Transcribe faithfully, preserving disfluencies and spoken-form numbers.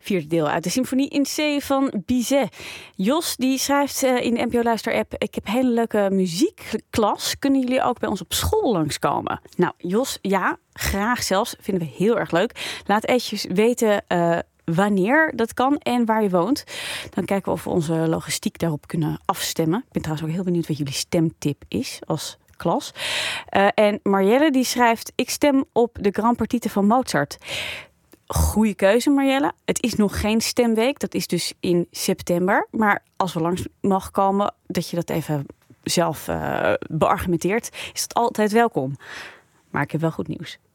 Vierde deel uit de symfonie in C van Bizet. Jos die schrijft uh, in de N P O Luister app: ik heb hele leuke muziekklas. Kunnen jullie ook bij ons op school langskomen? Nou, Jos, ja, graag zelfs. Vinden we heel erg leuk. Laat eventjes weten uh, wanneer dat kan en waar je woont. Dan kijken we of we onze logistiek daarop kunnen afstemmen. Ik ben trouwens ook heel benieuwd wat jullie stemtip is als klas. Uh, en Marjelle die schrijft: ik stem op de Grand Partite van Mozart. Goeie keuze, Marjelle. Het is nog geen stemweek. Dat is dus in september. Maar als we langs mag komen, dat je dat even zelf uh, beargumenteert, is dat altijd welkom. Maar ik heb wel goed nieuws.